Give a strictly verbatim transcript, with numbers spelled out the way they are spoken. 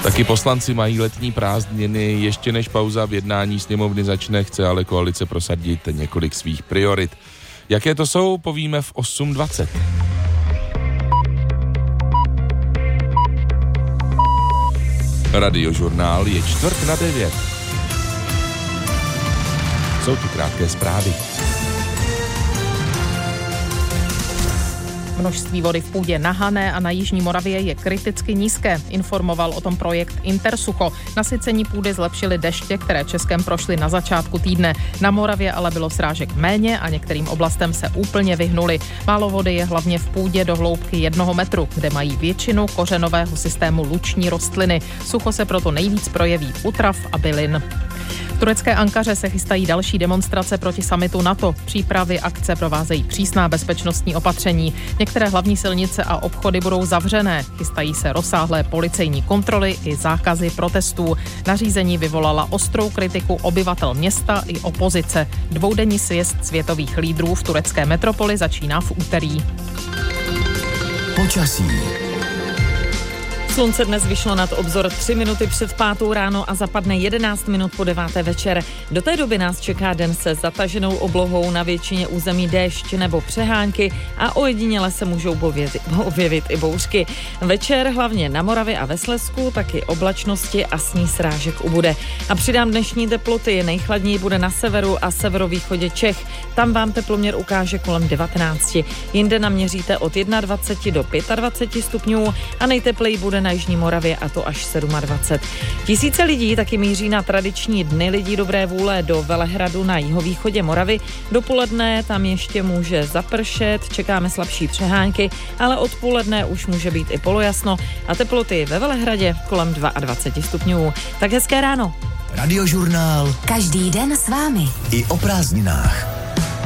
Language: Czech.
Taky poslanci mají letní prázdniny, ještě než pauza v jednání sněmovny začne, chce ale koalice prosadit několik svých priorit. Jaké to jsou, povíme v osm dvacet. Radiožurnál je čtvrt na devět. Jsou tu krátké zprávy. Množství vody v půdě na Hané a na jižní Moravě je kriticky nízké, informoval o tom projekt Intersucho. Nasycení půdy zlepšily deště, které Českem prošly na začátku týdne. Na Moravě ale bylo srážek méně a některým oblastem se úplně vyhnuly. Málo vody je hlavně v půdě do hloubky jednoho metru, kde mají většinu kořenového systému luční rostliny. Sucho se proto nejvíc projeví u trav a bylin. V turecké Ankaře se chystají další demonstrace proti summitu NATO. Přípravy akce provázejí přísná bezpečnostní opatření. Některé hlavní silnice a obchody budou zavřené. Chystají se rozsáhlé policejní kontroly i zákazy protestů. Nařízení vyvolala ostrou kritiku obyvatel města i opozice. Dvoudenní sjezd světových lídrů v turecké metropoli začíná v úterý. Počasí. Slunce dnes vyšlo nad obzor tři minuty před pátou ráno a zapadne jedenáct minut po deváté večer. Do té doby nás čeká den se zataženou oblohou, na většině území déšť nebo přehánky a ojediněle se můžou objevit, objevit i bouřky. Večer hlavně na Moravě a ve Slezsku taky oblačnosti a sní srážek ubude. A přidám dnešní teploty, nejchladněji bude na severu a severovýchodě Čech. Tam vám teploměr ukáže kolem devatenáct. Jinde naměříte od dvacet jedna do dvacet pět stupňů a nejtepleji bude na jižní Moravě a to až dvacet sedm. Tisíce lidí taky míří na tradiční dny lidí dobré vůle do Velehradu na jihovýchodě Moravy. Dopoledne tam ještě může zapršet, čekáme slabší přehánky, ale odpoledne už může být i polojasno a teploty ve Velehradě kolem dvacet dva stupňů. Tak hezké ráno. Radiožurnál. Každý den s vámi. I o prázdninách.